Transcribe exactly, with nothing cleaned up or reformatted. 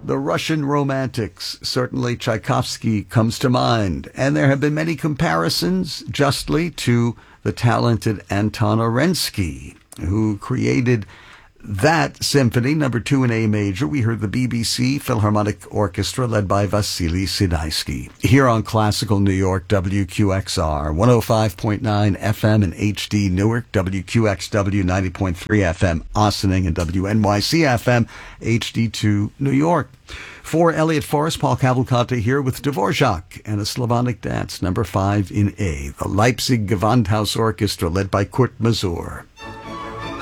The Russian Romantics. Certainly Tchaikovsky comes to mind. And there have been many comparisons, justly, to the talented Anton Orensky, who created that symphony, number two in A major. We heard the B B C Philharmonic Orchestra led by Vasily Sidaisky. Here on Classical New York, W Q X R, one oh five point nine F M in H D Newark, W Q X W ninety point three F M Ossining, and W N Y C F M H D two New York. For Elliot Forrest, Paul Cavalcante here with Dvorak and a Slavonic dance, number five in A. The Leipzig Gewandhaus Orchestra led by Kurt Masur.